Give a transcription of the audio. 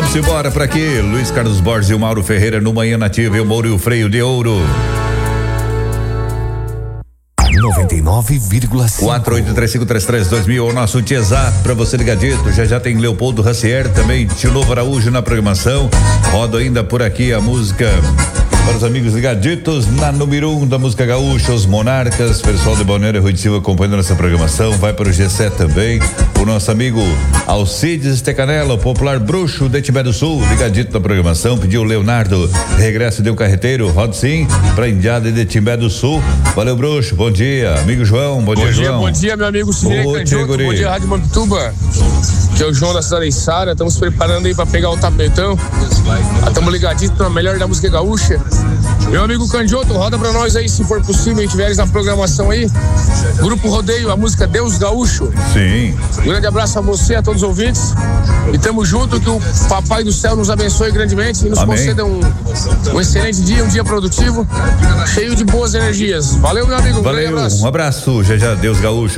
Vamos embora por aqui. Luiz Carlos Borges e o Mauro Ferreira no Manhã Nativa e o Mouro e o Freio de Ouro. 99,5 4835332000 o nosso Tiesap pra você ligadito. Já tem Leopoldo Racier também, Tio Novo Araújo na programação. Roda ainda por aqui a música para os amigos ligaditos na número 1 da música gaúcha, os Monarcas, pessoal de Balneário Rui de Silva acompanhando nossa programação. Vai para o G7 também o nosso amigo Alcides Tecanela, o popular bruxo de Timbé do Sul, ligadito na programação. Pediu o Leonardo, regresso de um carreteiro, roda sim pra Indiada de Timbé do Sul. Valeu, bruxo, bom dia, amigo João, bom dia, João. Bom dia, meu amigo Sidney Canhoto, bom dia, Rádio Mampituba, que é o João da cidade Sara. Estamos preparando aí pra pegar o tapetão, estamos ligaditos na melhor da música gaúcha. Meu amigo Canhoto, roda pra nós aí, se for possível, e tiveres na programação aí, Grupo Rodeio, a música Deus Gaúcho. Sim. Grande abraço a você, a todos os ouvintes, e tamo junto, que o Papai do Céu nos abençoe grandemente e nos conceda um excelente dia, um dia produtivo, cheio de boas energias. Valeu, meu amigo. Valeu, um abraço, já Deus Gaúcho.